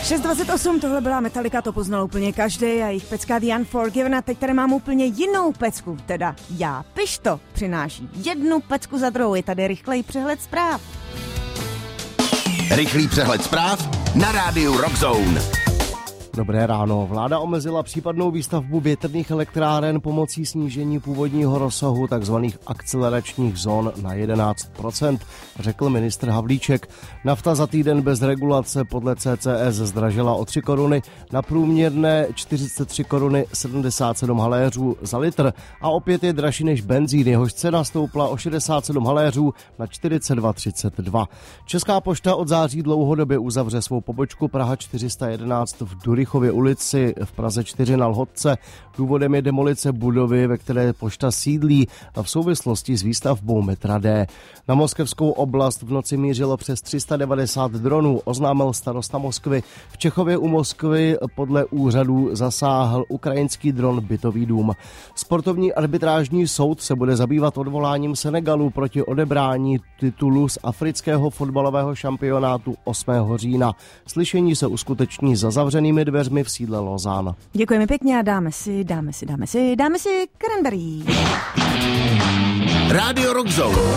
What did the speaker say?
6:28, tohle byla Metallica, to poznal úplně každý a jejich pecka The Unforgiven. A teď tady mám úplně jinou pecku, teda já. Pišto přináší jednu pecku za druhou, je tady rychlej přehled zpráv. Rychlý přehled zpráv na rádiu Rockzone. Dobré ráno. Vláda omezila případnou výstavbu větrných elektráren pomocí snížení původního rozsahu tzv. Akceleračních zón na 11%, řekl ministr Havlíček. Nafta za týden bez regulace podle CCS zdražila o 3 koruny na průměrné 43 koruny 77 haléřů za litr a opět je dražší než benzín, jehož cena stoupla o 67 haléřů na 42,32. Česká pošta od září dlouhodobě uzavře svou pobočku Praha 411 v Durychově ulici v Praze 4 na Lhotce. Důvodem je demolice budovy, ve které pošta sídlí a v souvislosti s výstavbou metra D. Na moskevskou oblast v noci mířilo přes 390 dronů, oznámil starosta Moskvy. V Čechově u Moskvy podle úřadů zasáhl ukrajinský dron bytový dům. Sportovní arbitrážní soud se bude zabývat odvoláním Senegalu proti odebrání titulu z afrického fotbalového šampionátu 8. října. Slyšení se uskuteční za zavřenými dveřmi v sídle Lausanne. Děkujeme pěkně a dáme si Cranberry. Rádio Rockzone.